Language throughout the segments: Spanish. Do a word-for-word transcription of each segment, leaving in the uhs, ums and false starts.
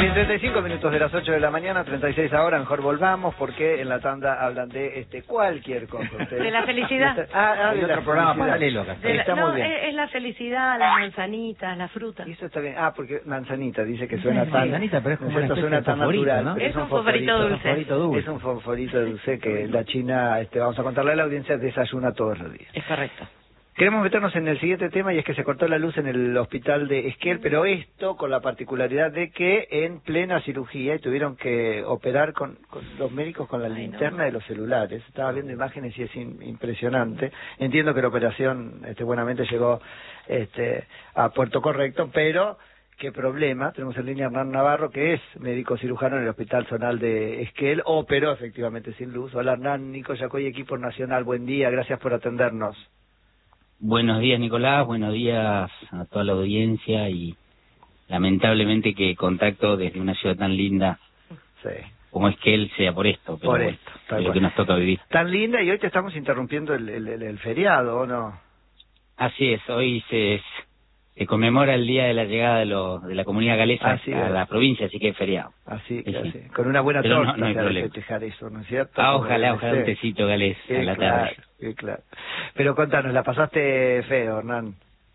treinta y cinco minutos de las ocho de la mañana, treinta y seis ahora, mejor volvamos porque en la tanda hablan de este cualquier cosa. Ustedes. De la felicidad. Ah, ah, Hay de otro la programa felicidad. paralelo acá. De la- Está no, muy bien. es, es la felicidad, las manzanitas, las frutas. Eso está bien. Ah, porque manzanita, dice que suena Sí, tan... manzanita, pero es como una esto especie suena de tan fosforito, natural. ¿no? pero Es un fosforito dulce. Fosforito dulce. Es un fosforito dulce que la China, este, vamos a contarle a la audiencia, desayuna todos los días. Es correcto. Queremos meternos en el siguiente tema y es que se cortó la luz en el hospital de Esquel, pero esto con la particularidad de que en plena cirugía y tuvieron que operar con, con los médicos con la Ay, linterna no. de los celulares. Estaba viendo imágenes y es in- impresionante. Entiendo que la operación este, buenamente llegó este, a puerto correcto, pero qué problema. Tenemos en línea a Hernán Navarro, que es médico cirujano en el Hospital Zonal de Esquel, operó efectivamente sin luz. Hola Hernán, Nico Yacoy, equipo nacional, buen día, gracias por atendernos. Buenos días, Nicolás. Buenos días a toda la audiencia y lamentablemente que contacto desde una ciudad tan linda Sí. como es que él sea por esto, pero Por bueno, esto, tal es lo cual. que nos toca vivir. Tan linda y hoy te estamos interrumpiendo el, el, el, el feriado, ¿o no? Así es, hoy se, se conmemora el día de la llegada de, los, de la comunidad galesa Así a es. la provincia, así que es feriado. Así, Sí, sí. así. Con una buena Pero no- torta no hay se ha de problema. festejar eso, ¿no es cierto? Ah, Como ojalá, debe ojalá un ser. tecito galés Sí, a la claro, tarde. sí, claro. Pero contanos, ¿la pasaste feo, Hernán?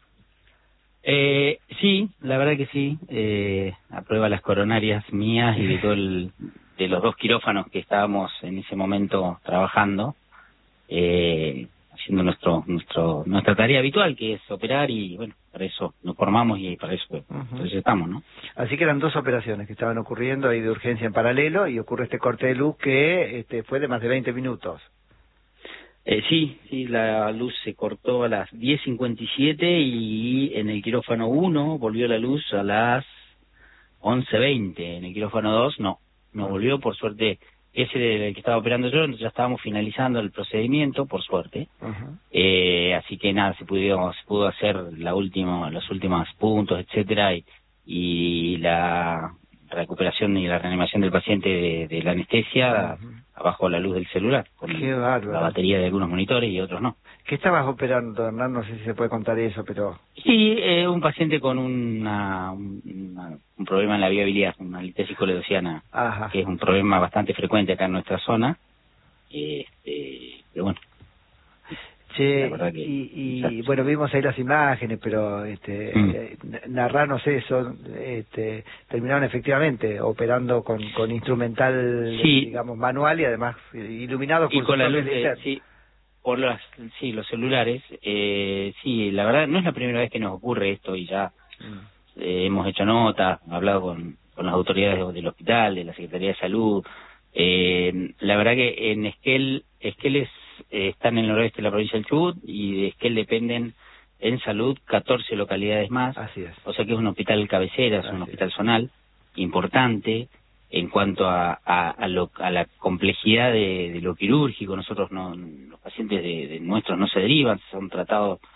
Eh, sí, la verdad que sí. Eh, aprueba las coronarias mías y de todo el, de los dos quirófanos que estábamos en ese momento trabajando, eh, haciendo nuestro, nuestro, nuestra tarea habitual, que es operar y bueno, para eso nos formamos y para eso, Ujú. para eso estamos, ¿no? Así que eran dos operaciones que estaban ocurriendo ahí de urgencia en paralelo y ocurre este corte de luz que este, fue de más de veinte minutos. Eh, sí, sí, la luz se cortó a las diez cincuenta y siete y en el quirófano uno volvió la luz a las once veinte. En el quirófano dos no, no volvió, por suerte. Ese del que estaba operando yo, ya estábamos finalizando el procedimiento, por suerte. Ujú. Eh, así que nada, se pudo, se pudo hacer la última, los últimos puntos, etcétera, y, y la recuperación y la reanimación del paciente de, de la anestesia Ujú. abajo la luz del celular, con Qué bárbaro. la batería de algunos monitores y otros no. ¿Qué estabas operando, Hernán? No sé si se puede contar eso, pero... Sí, eh, un paciente con una, una- un problema en la viabilidad, una litesis coledociana, Ajá. que es un problema bastante frecuente acá en nuestra zona. Este, pero bueno, Che, La verdad que- y, y exacto. bueno, vimos ahí las imágenes, pero este, Mm. eh, narranos eso, este, terminaron efectivamente operando con, con instrumental, Sí. digamos, manual y además iluminado y por con sus la propias luz de, linternas. sí, por las, sí, los celulares, eh, sí, la verdad no es la primera vez que nos ocurre esto y ya Mm. eh, hemos hecho notas, hablado con, con las autoridades del hospital, de la Secretaría de Salud. Eh, la verdad que en Esquel, Esquel es, eh, están en el noroeste de la provincia del Chubut y de Esquel dependen en salud catorce localidades más. Así es. O sea que es un hospital cabecera, es un Así hospital zonal importante en cuanto a, a, a, lo, a la complejidad de, de lo quirúrgico. Nosotros no, los pacientes de, de nuestros no se derivan, son tratados